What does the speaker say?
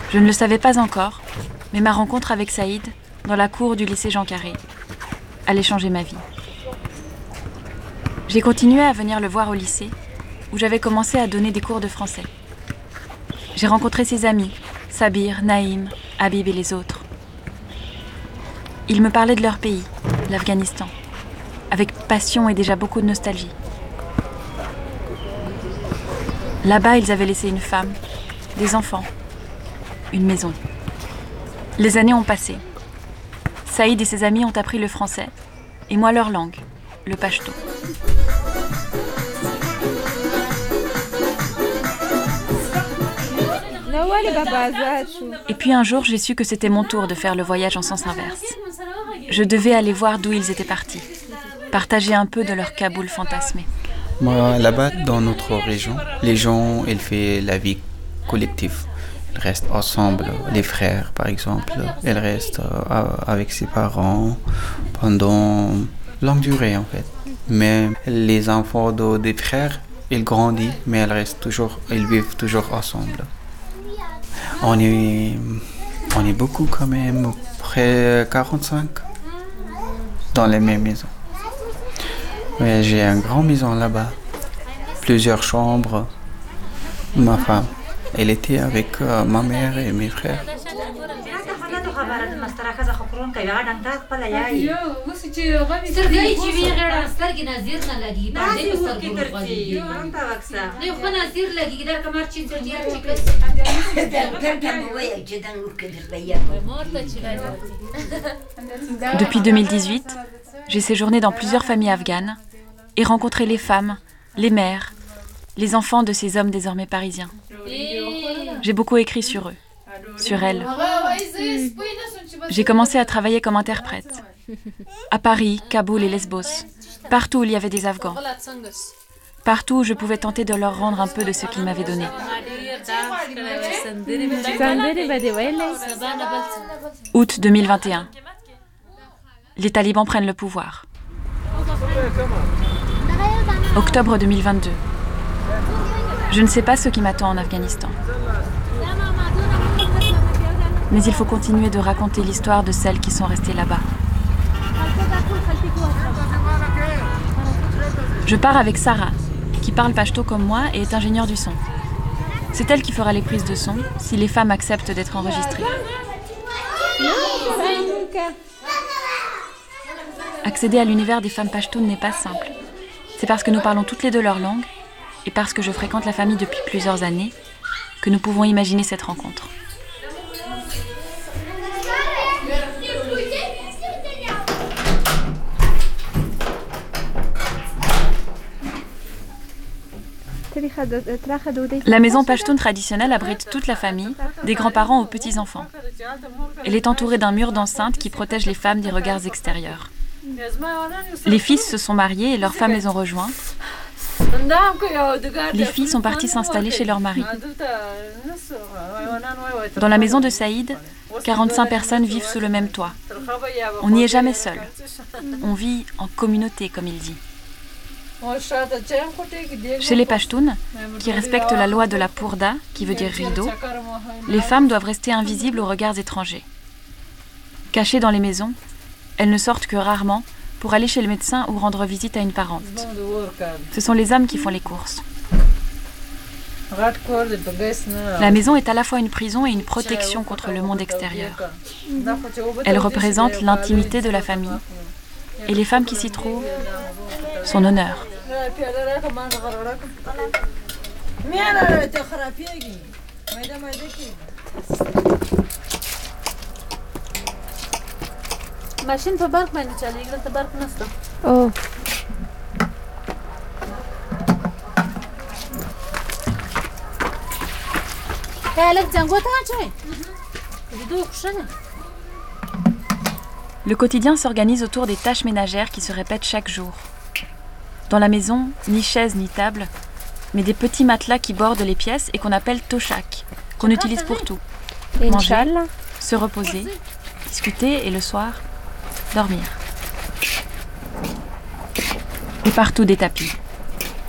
Je ne le savais pas encore, mais ma rencontre avec Saïd, dans la cour du lycée Jean Carré, allait changer ma vie. J'ai continué à venir le voir au lycée, où j'avais commencé à donner des cours de français. J'ai rencontré ses amis, Sabir, Naïm, Habib et les autres. Ils me parlaient de leur pays, l'Afghanistan, avec passion et déjà beaucoup de nostalgie. Là-bas, ils avaient laissé une femme, des enfants, une maison. Les années ont passé. Saïd et ses amis ont appris le français, et moi leur langue, le pachto. Et puis un jour, j'ai su que c'était mon tour de faire le voyage en sens inverse. Je devais aller voir d'où ils étaient partis, partager un peu de leur Kaboul fantasmé. Moi, là-bas, dans notre région, les gens, ils font la vie collective. Ils restent ensemble, les frères par exemple, ils restent avec ses parents pendant longue durée en fait. Mais les enfants des frères, ils grandissent, mais ils vivent toujours ensemble. On est beaucoup quand même, près 45 dans les mêmes maisons. Mais j'ai une grande maison là-bas, plusieurs chambres. Ma femme, elle était avec ma mère et mes frères. Depuis 2018, j'ai séjourné dans plusieurs familles afghanes et rencontré les femmes, les mères, les enfants de ces hommes désormais parisiens. J'ai beaucoup écrit sur eux, sur elles. J'ai commencé à travailler comme interprète. À Paris, Kaboul et Lesbos, partout où il y avait des Afghans. Partout où je pouvais tenter de leur rendre un peu de ce qu'ils m'avaient donné. Août 2021. Les talibans prennent le pouvoir. Octobre 2022. Je ne sais pas ce qui m'attend en Afghanistan. Mais il faut continuer de raconter l'histoire de celles qui sont restées là-bas. Je pars avec Sarah, qui parle pachto comme moi et est ingénieure du son. C'est elle qui fera les prises de son si les femmes acceptent d'être enregistrées. Accéder à l'univers des femmes pachtoun n'est pas simple. C'est parce que nous parlons toutes les deux leur langue et parce que je fréquente la famille depuis plusieurs années que nous pouvons imaginer cette rencontre. La maison pachtoun traditionnelle abrite toute la famille, des grands-parents aux petits-enfants. Elle est entourée d'un mur d'enceinte qui protège les femmes des regards extérieurs. Les fils se sont mariés et leurs femmes les ont rejoints. Les filles sont parties s'installer chez leur mari. Dans la maison de Saïd, 45 personnes vivent sous le même toit. On n'y est jamais seul. On vit en communauté, comme il dit. Chez les Pashtuns, qui respectent la loi de la Pourda, qui veut dire rideau, les femmes doivent rester invisibles aux regards étrangers. Cachées dans les maisons, elles ne sortent que rarement pour aller chez le médecin ou rendre visite à une parente. Ce sont les hommes qui font les courses. La maison est à la fois une prison et une protection contre le monde extérieur. Elle représente l'intimité de la famille et les femmes qui s'y trouvent, son honneur. Oh. Le quotidien s'organise autour des tâches ménagères qui se répètent chaque jour. Dans la maison, ni chaise ni table, mais des petits matelas qui bordent les pièces et qu'on appelle toshak, qu'on utilise pour tout. Manger, se reposer, discuter et le soir, dormir. Et partout des tapis.